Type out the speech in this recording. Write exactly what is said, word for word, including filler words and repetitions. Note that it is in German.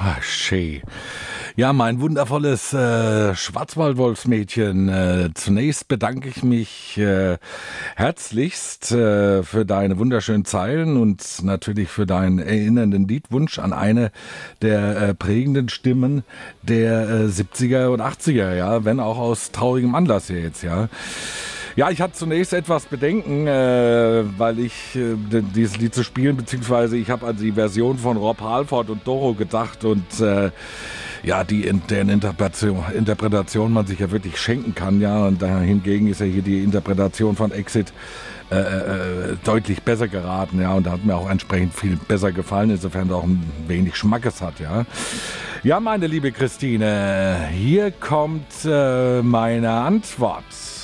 Ah, schön. Ja, mein wundervolles äh, Schwarzwaldwolfsmädchen. Äh, zunächst bedanke ich mich äh, herzlichst äh, für deine wunderschönen Zeilen und natürlich für deinen erinnernden Liedwunsch an eine der äh, prägenden Stimmen der äh, siebziger und achtziger, ja, wenn auch aus traurigem Anlass hier jetzt, ja. Ja, ich hatte zunächst etwas Bedenken, äh, weil ich äh, d- dieses Lied zu spielen, beziehungsweise ich habe an die Version von Rob Halford und Doro gedacht und äh, ja, die in deren Interpretation, Interpretation man sich ja wirklich schenken kann, ja, und da hingegen ist ja hier die Interpretation von Exit äh, äh, deutlich besser geraten, ja, und da hat mir auch entsprechend viel besser gefallen, insofern auch ein wenig Schmackes hat, ja. Ja, meine liebe Christine, hier kommt äh, meine Antwort.